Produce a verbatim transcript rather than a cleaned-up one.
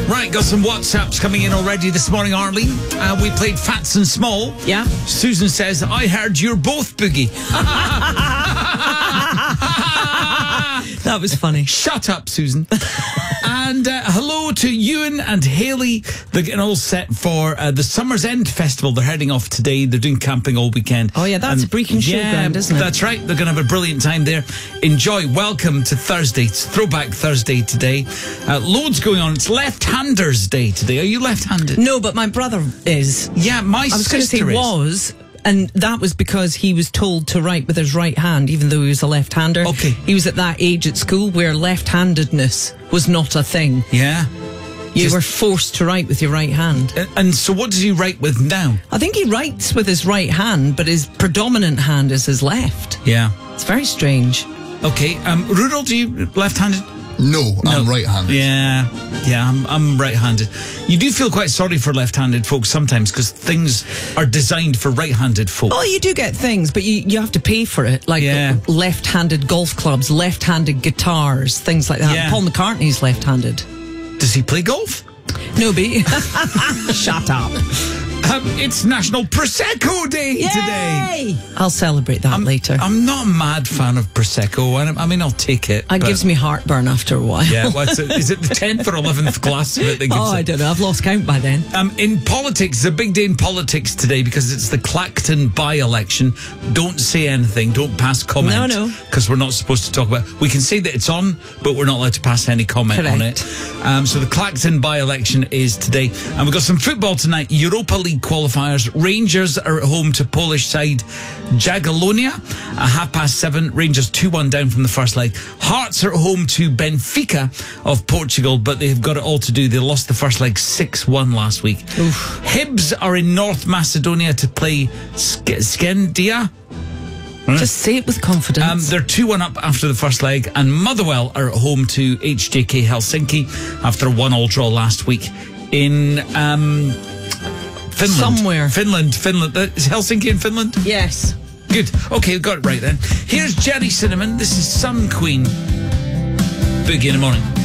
Right, got some WhatsApps coming in already this morning, Arlene. Uh, we played Fats and Small. Yeah. Susan says, I heard you're both Boogie. That was funny. Shut up, Susan. And uh, hello to Ewan and Haley. They're getting all set for uh, the Summer's End Festival. They're heading off today. They're doing camping all weekend. Oh, yeah, that's and, Brecon yeah, Showground, isn't it? That's right. They're going to have a brilliant time there. Enjoy. Welcome to Thursday. It's Throwback Thursday today. Uh, loads going on. It's Left-Handers Day today. Are you left-handed? No, but my brother is. Yeah, my I was going to sister say is. was, and that was because he was told to write with his right hand, even though he was a left-hander. Okay. He was at that age at school where left-handedness was not a thing. Yeah. You Just- were forced to write with your right hand. And, and so what does he write with now? I think he writes with his right hand, but his predominant hand is his left. Yeah. It's very strange. Okay. Um, Rudolph, do you left-handed? No, I'm No. right-handed. Yeah, yeah, I'm, I'm right-handed. You do feel quite sorry for left-handed folks sometimes because things are designed for right-handed folk. Oh, you do get things, but you, you have to pay for it. Like Yeah. left-handed golf clubs, left-handed guitars, things like that. Yeah. Paul McCartney's left-handed. Does he play golf? No, B. Shut up. Um, it's National Prosecco Day today. I'll celebrate that I'm, later. I'm not a mad fan of Prosecco. I, I mean, I'll take it. It but- gives me heartburn after a while. Yeah, what's it, is it the tenth or eleventh glass of it that gives Oh, I it? don't know. I've lost count by then. Um, in politics, it's a big day in politics today because it's the Clacton by-election. Don't say anything. Don't pass comment. No, no. Because we're not supposed to talk about it. We can say that it's on, but we're not allowed to pass any comment on it. Correct. Um, so the Clacton by-election is today. And we've got some football tonight. Europa League qualifiers. Rangers are at home to Polish side Jagiellonia at half past seven. Rangers two one down from the first leg. Hearts are at home to Benfica of Portugal, but they've got it all to do. They lost the first leg six one last week. Oof. Hibs are in North Macedonia to play Sk- Skendia. Just say it with confidence. Um, they're two one up after the first leg, and Motherwell are at home to H J K Helsinki after a one all draw last week in um, Finland. Somewhere. Finland, Finland. Uh, is Helsinki in Finland? yes. Good. Okay, got it right then. Here's Jerry Cinnamon. This is Sun Queen. Boogie in the morning.